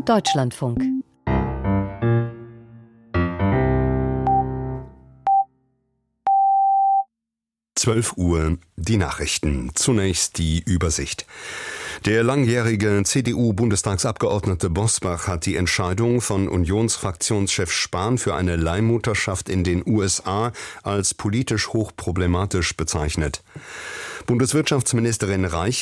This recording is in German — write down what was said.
Deutschlandfunk. Uhr, die Nachrichten. Zunächst die Übersicht. Der langjährige CDU-Bundestagsabgeordnete Bosbach hat die Entscheidung von Unionsfraktionschef Spahn für eine Leihmutterschaft in den USA als politisch hochproblematisch bezeichnet. Bundeswirtschaftsministerin Reich